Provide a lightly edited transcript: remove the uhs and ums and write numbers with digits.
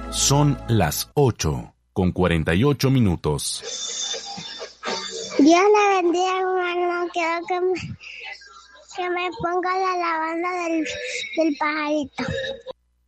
Son las 8:48. Dios le bendiga, hermano. Quiero que me ponga la alabanza del pajarito.